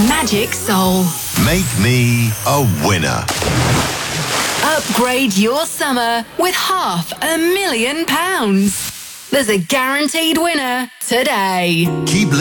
Magic Soul. Make me a winner. Upgrade your summer with £500,000. There's a guaranteed winner today. Keep